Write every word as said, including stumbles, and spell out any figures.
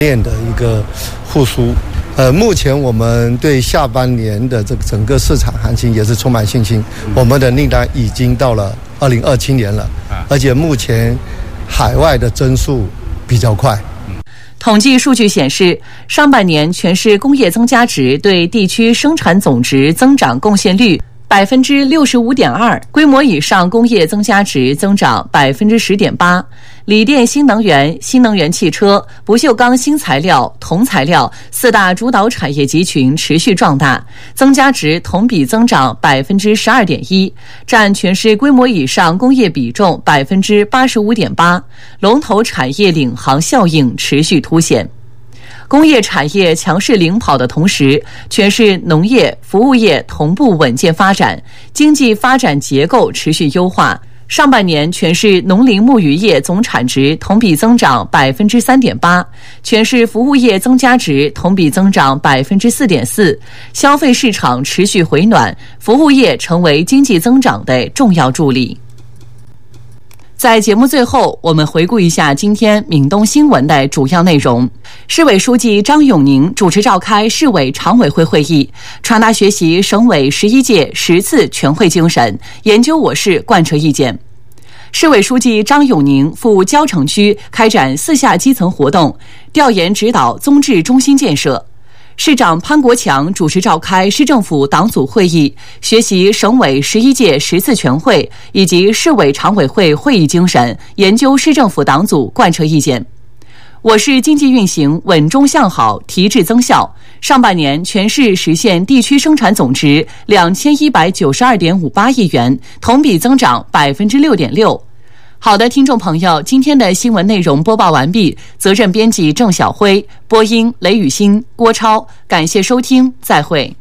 链的一个复苏。呃，目前我们对下半年的这个整个市场行情也是充满信心。我们的订单已经到了二零二七年了，而且目前海外的增速比较快。 统计数据显示，上半年全市工业增加值对地区生产总值增长贡献率百分之六十五点二，规模以上工业增加值增长百分之十点八。锂电新能源、新能源汽车、不锈钢新材料、铜材料四大主导产业集群持续壮大，增加值同比增长百分之十二点一，占全市规模以上工业比重百分之八十五点八，龙头产业领航效应持续凸显。工业产业强势领跑的同时，全市农业、服务业同步稳健发展，经济发展结构持续优化。上半年全市农林牧渔业总产值同比增长百分之三点八，全市服务业增加值同比增长百分之四点四，消费市场持续回暖，服务业成为经济增长的重要助力。在节目最后，我们回顾一下今天闽东新闻的主要内容。市委书记张永宁主持召开市委常委会会议，传达学习省委十一届十次全会精神，研究我市贯彻意见。市委书记张永宁赴蕉城区开展四下基层活动，调研指导综治中心建设。市长潘国强主持召开市政府党组会议，学习省委十一届十次全会以及市委常委会会议精神，研究市政府党组贯彻意见。我市经济运行稳中向好，提质增效。上半年全市实现地区生产总值两千一百九十二点五八亿元，同比增长百分之六点六。好的，听众朋友，今天的新闻内容播报完毕。责任编辑郑晓辉，播音雷雨欣、郭超，感谢收听，再会。